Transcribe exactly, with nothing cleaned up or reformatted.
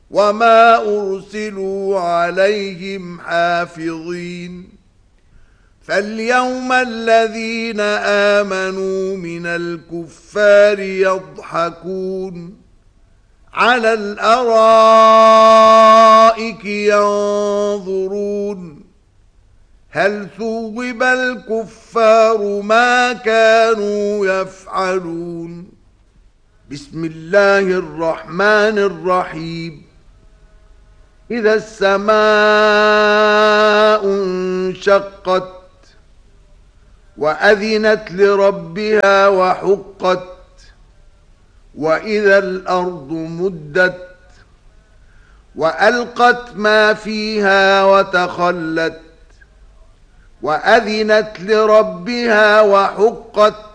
وما أرسلوا عليهم حافظين فاليوم الذين آمنوا من الكفار يضحكون على الأرائك ينظرون هل ثوب الكفار ما كانوا يفعلون بسم الله الرحمن الرحيم إذا السماء انشقت وأذنت لربها وحقت وإذا الأرض مدت وألقت ما فيها وتخلت وأذنت لربها وحقت